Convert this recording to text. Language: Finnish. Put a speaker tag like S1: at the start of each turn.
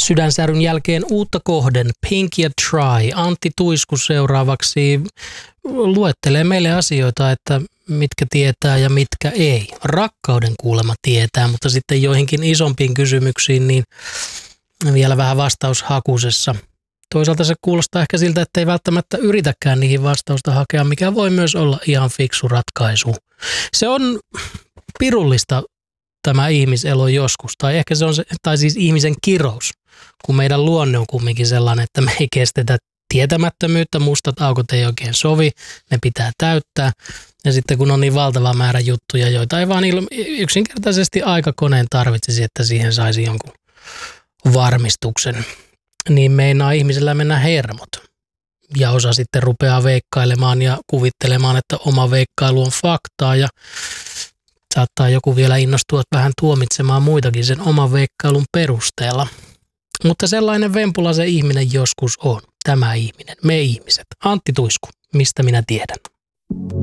S1: Sydänsäryn jälkeen uutta kohden, Pink ja Try. Antti Tuisku seuraavaksi luettelee meille asioita, että mitkä tietää ja mitkä ei. Rakkauden kuulema tietää, mutta sitten joihinkin isompiin kysymyksiin niin vielä vähän vastaushakusessa. Toisaalta se kuulostaa ehkä siltä, että ei välttämättä yritäkään niihin vastausta hakea, mikä voi myös olla ihan fiksu ratkaisu. Se on pirullista tämä ihmiselo joskus, tai ehkä se on tai siis ihmisen kirous, kun meidän luonne on kumminkin sellainen, että me ei kestetä tietämättömyyttä, mustat aukot ei oikein sovi, ne pitää täyttää. Ja sitten kun on niin valtava määrä juttuja, joita ei vaan yksinkertaisesti aikakoneen tarvitsisi, että siihen saisi jonkun varmistuksen, niin meinaa ihmisellä mennä hermot. Ja osa sitten rupeaa veikkailemaan ja kuvittelemaan, että oma veikkailu on faktaa ja saattaa joku vielä innostua vähän tuomitsemaan muitakin sen oman veikkailun perusteella. Mutta sellainen vempula se ihminen joskus on. Tämä ihminen, me ihmiset. Antti Tuisku, mistä minä tiedän?